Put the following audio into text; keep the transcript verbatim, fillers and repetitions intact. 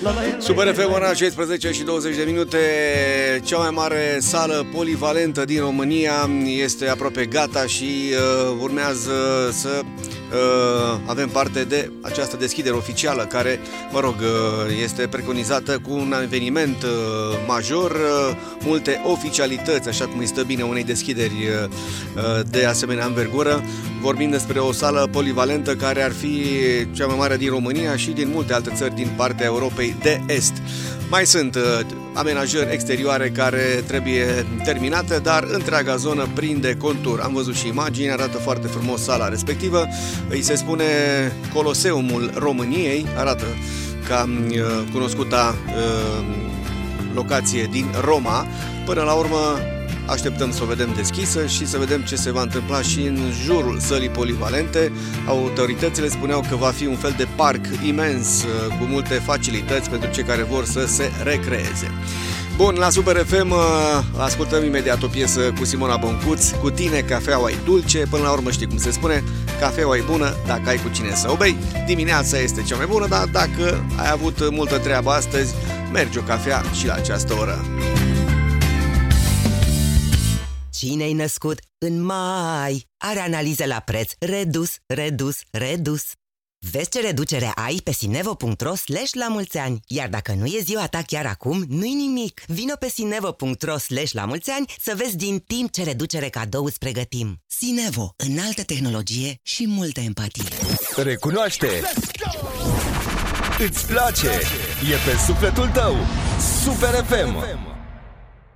Super F M, ora șaisprezece și douăzeci de minute. Cea mai mare sală polivalentă din România este aproape gata și uh, urmează să uh, avem parte de această deschidere oficială care, mă rog, uh, este preconizată cu un eveniment uh, major, uh, multe oficialități, așa cum îi stă bine unei deschideri uh, de asemenea învergură. Vorbim despre o sală polivalentă care ar fi cea mai mare din România și din multe alte țări din partea Europei de Est. Mai sunt uh, amenajări exterioare care trebuie terminate, dar întreaga zonă prinde contur. Am văzut și imagini, arată foarte frumos sala respectivă. Îi se spune Coloseumul României, arată ca uh, cunoscuta uh, locație din Roma. Până la urmă așteptăm să o vedem deschisă și să vedem ce se va întâmpla și în jurul sălii polivalente. Autoritățile spuneau că va fi un fel de parc imens cu multe facilități pentru cei care vor să se recreeze. Bun, la Super F M ascultăm imediat o piesă cu Simona Boncuț, Cu tine cafeaua e dulce. Până la urmă știi cum se spune, cafeaua e bună dacă ai cu cine să o bei. Dimineața este cea mai bună, dar dacă ai avut multă treabă astăzi, mergi o cafea și la această oră. Cine-i născut în mai are analize la preț redus, redus, redus. Vezi ce reducere ai pe sinevo punct ro slash la mulți ani. Iar dacă nu e ziua ta chiar acum, nu-i nimic. Vino pe sinevo punct ro slash la mulți ani să vezi din timp ce reducere cadou îți pregătim. Sinevo, înaltă tehnologie și multă empatie. Recunoaște! Îți place! E pe sufletul tău! Super F M!